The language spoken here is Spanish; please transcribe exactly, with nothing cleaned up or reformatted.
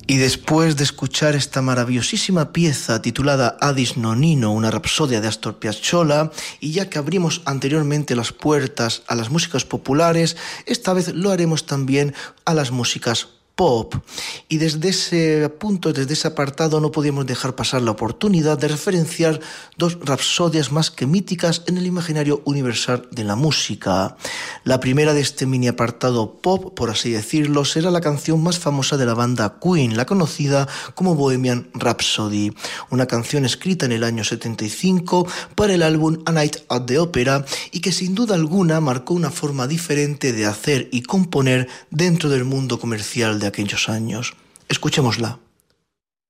Y después de escuchar esta maravillosísima pieza titulada Adis Nonino, una rapsodia de Astor Piazzolla, y ya que abrimos anteriormente las puertas a las músicas populares, esta vez lo haremos también a las músicas pop. Y desde ese punto, desde ese apartado, no podíamos dejar pasar la oportunidad de referenciar dos rapsodias más que míticas en el imaginario universal de la música. La primera de este mini apartado pop, por así decirlo, será la canción más famosa de la banda Queen, la conocida como Bohemian Rhapsody, una canción escrita en el año setenta y cinco para el álbum A Night at the Opera y que sin duda alguna marcó una forma diferente de hacer y componer dentro del mundo comercial de aquellos años. Escuchémosla.